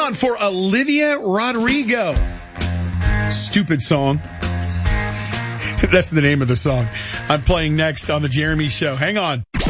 on for Olivia Rodrigo. Stupid song. That's the name of the song. I'm playing next on the Jeremy Show. Hang on.